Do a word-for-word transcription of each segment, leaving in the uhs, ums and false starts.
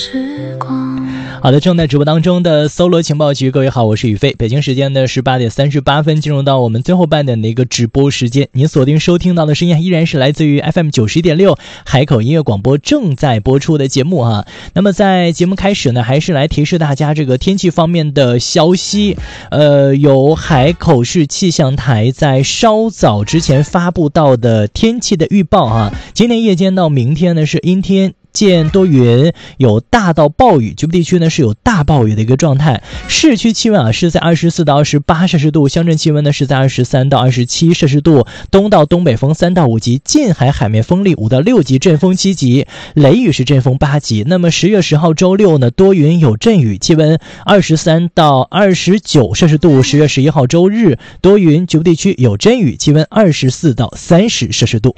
好的，正在直播当中的搜罗情报局，各位好，我是宇飞。北京时间的十八点三十八分，进入到我们最后半点的一个直播时间。您锁定收听到的声音依然是来自于 F M 九十一点六海口音乐广播正在播出的节目哈。那么在节目开始呢，还是来提示大家这个天气方面的消息。呃，有海口市气象台在稍早之前发布到的天气的预报哈。今天夜间到明天呢是阴天见多云，有大到暴雨，局部地区呢是有大暴雨的一个状态。市区气温啊是在二十四到二十八摄氏度，乡镇气温呢是在二十三到二十七摄氏度。东到东北风三到五级，近海海面风力五到六级，阵风七级，雷雨是阵风八级。那么十月十号周六呢，多云有阵雨，气温二十三到二十九摄氏度。十月十一号周日多云，局部地区有阵雨，气温二十四到三十摄氏度。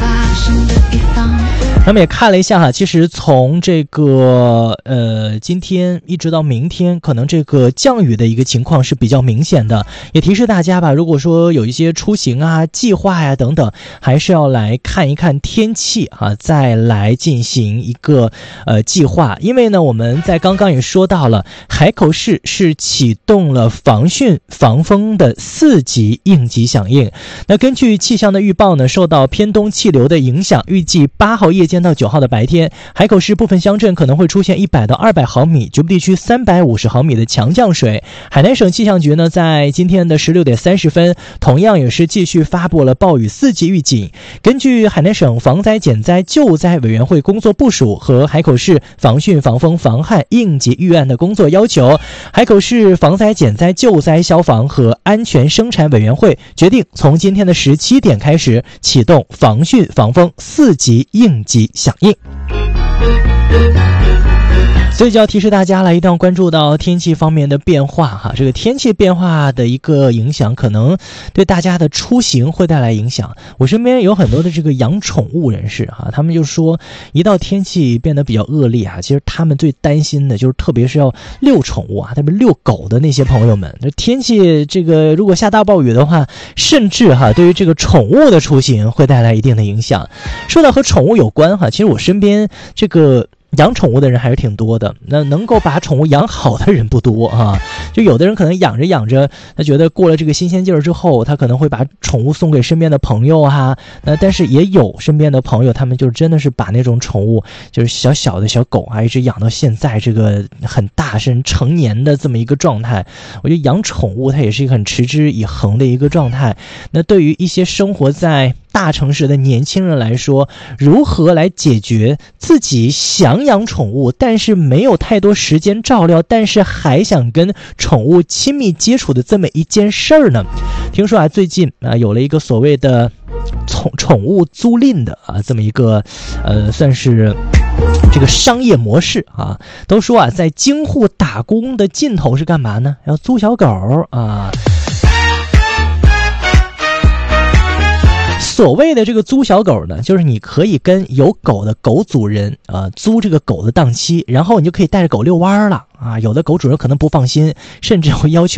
那么也看了一下哈，其实从这个呃今天一直到明天，可能这个降雨的一个情况是比较明显的。也提示大家吧，如果说有一些出行啊、计划呀、啊、等等，还是要来看一看天气啊，再来进行一个呃计划。因为呢，我们在刚刚也说到了，海口市是启动了防汛防风的四级应急响应。那根据气象的预报呢，受到偏东气流的影响，预计八号夜间到九号的白天，海口市部分乡镇可能会出现一百到二百毫米，局部地区三百五十毫米的强降水。海南省气象局呢，在今天的十六点三十分，同样也是继续发布了暴雨四级预警。根据海南省防灾减灾救灾委员会工作部署和海口市防汛防风防旱应急预案的工作要求，海口市防灾减灾救灾消防和安全生产委员会决定从今天的十七点开始启动防汛防风四级应急响应。所以就要提示大家了，一定要关注到天气方面的变化哈。这个天气变化的一个影响，可能对大家的出行会带来影响。我身边有很多的这个养宠物人士哈，他们就说，一到天气变得比较恶劣啊，其实他们最担心的就是，特别是要遛宠物啊，特别遛狗的那些朋友们，这天气这个如果下大暴雨的话，甚至哈对于这个宠物的出行会带来一定的影响。说到和宠物有关哈，其实我身边这个养宠物的人还是挺多的，那能够把宠物养好的人不多啊。就有的人可能养着养着，他觉得过了这个新鲜劲儿之后，他可能会把宠物送给身边的朋友啊。那但是也有身边的朋友，他们就真的是把那种宠物，就是小小的小狗啊，一直养到现在这个很大甚至成年的这么一个状态。我觉得养宠物它也是一个很持之以恒的一个状态。那对于一些生活在大城市的年轻人来说，如何来解决自己想养宠物但是没有太多时间照料，但是还想跟宠物亲密接触的这么一件事儿呢？听说啊，最近啊有了一个所谓的宠宠物租赁的啊这么一个呃算是这个商业模式啊。都说啊，在京沪打工的尽头是干嘛呢？要租小狗啊。所谓的这个租小狗呢，就是你可以跟有狗的狗主人啊、呃、租这个狗的档期，然后你就可以带着狗遛弯了啊。有的狗主人可能不放心，甚至会要求